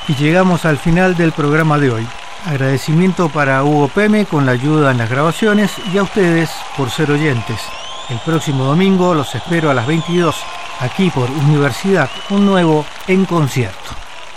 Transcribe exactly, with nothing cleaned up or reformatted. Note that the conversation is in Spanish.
Y llegamos al final del programa de hoy. Agradecimiento para Hugo Peme con la ayuda en las grabaciones y a ustedes por ser oyentes. El próximo domingo los espero a las veintidós, aquí por Universidad, un nuevo En Concierto.